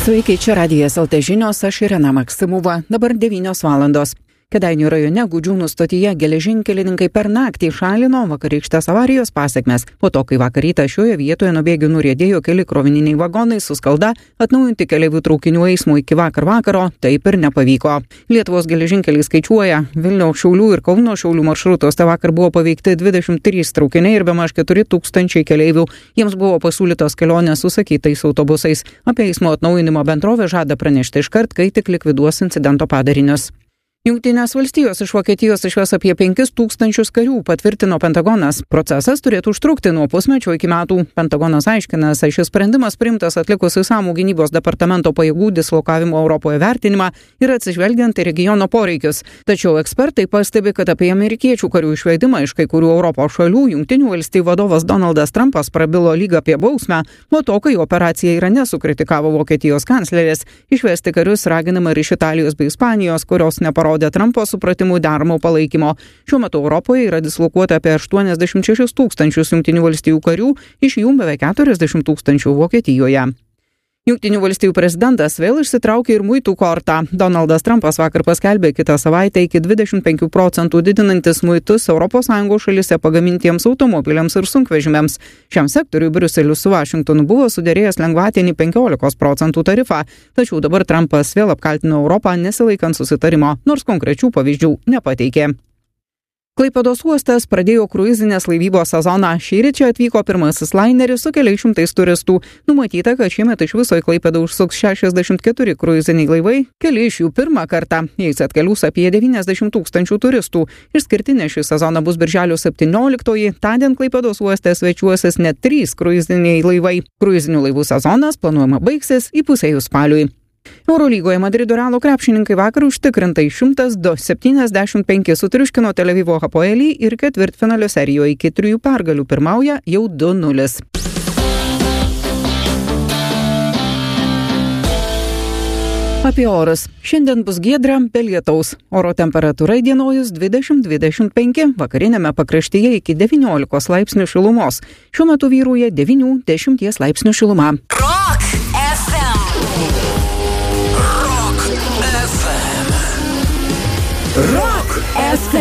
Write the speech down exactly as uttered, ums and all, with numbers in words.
Sveiki, čia Radijas L T žinios, aš Irena Maksimova, dabar devynios valandos. Kėdainių rajone Gudžiūnų stotyje geležinkelininkai per naktį šalino vakarykštės avarijos pasekmes. Po to, kai vakar rytą šioje vietoje nuo bėgių nuriedėjo keli krovininiai vagonai su skalda, atnaujinti keleivių traukinių eismų iki vakar vakaro taip ir nepavyko. Lietuvos geležinkeliai skaičiuoja, Vilniaus, Šiaulių ir Kauno Šiaulių maršrutuose vakar buvo paveikti dvidešimt trys traukiniai ir bemaž keturi tūkstančiai keleivių. Jiems buvo pasiūlytos kelionės užsakytais autobusais. Apie eismo atnaujinimo bendrovė žada pranešti iškart, kai tik likviduos incidento padarinius. Jungtinės valstijos iš Vokietijos išves apie penkis tūkstančius karių, patvirtino Pentagonas. Procesas turėtų užtrukti nuo pusmečio iki metų. Pentagonas aiškina, kad šis sprendimas priimtas atlikus išsamų gynybos departamento pajėgų dislokavimo Europoje vertinimą ir atsižvelgiant į regiono poreikius. Tačiau ekspertai pastebi, kad apie amerikiečių karių išvedimą iš kai kurių Europos šalių Jungtinių valstijų vadovas Donaldas Trumpas prabilo lyg apie bausmę, nuo to, kai operaciją Irane sukritikavo Vokietijos kanclerės. Išvesti karius raginama ir iš Italijos bei Ispanijos, kurios neparodė Trumpo supratimų deramo palaikymo. Šiuo metu Europoje yra dislokuota apie aštuoniasdešimt šešis tūkstančius Jungtinių valstijų karių, iš jų beveik keturiasdešimt tūkstančių Vokietijoje. Jungtinių valstijų prezidentas vėl išsitraukė ir muitų kortą. Donaldas Trumpas vakar paskelbė kitą savaitę iki dvidešimt penkių procentų didinantis muitus Europos Sąjungos šalyse pagamintiems automobiliams ir sunkvežimiams. Šiam sektoriui Briuselis su Vašingtonu buvo suderėjęs lengvatinį penkiolikos procentų tarifą, tačiau dabar Trumpas vėl apkaltino Europą nesilaikant susitarimo, nors konkrečių pavyzdžių nepateikė. Klaipėdos uostas pradėjo kruizinės laivybos sezoną. Šįryt čia atvyko pirmasis laineris su keliais šimtais turistų. Numatyta, kad šiemet iš viso į Klaipėdą užsuks šešiasdešimt keturi kruiziniai laivai, keli iš jų pirmą kartą. Jais atkeliaus apie devyniasdešimt tūkstančių turistų. Išskirtinė šį sezoną bus birželio septynioliktoji. Tądien Klaipėdos uoste svečiuosis net trys kruiziniai laivai. Kruizinių laivų sezonas planuojama baigsis įpusėjus spaliui. Eurolygoje Madrido Realo krepšininkai vakar užtikrintai šimtas du septyniasdešimt penki sutriuškino Tel Avivo Hapoelį ir ketvirtfinalio serijoje iki trijų pergalių pirmauja jau du nulis. Apie orus. Šiandien bus giedra, be lietaus. Oro temperatūra įdienojus dvidešimt dvidešimt penki, vakarinėme pakraštyje iki devyniolikos laipsnių šilumos. Šiuo metu vyrauja devynių dešimties laipsnių šiluma.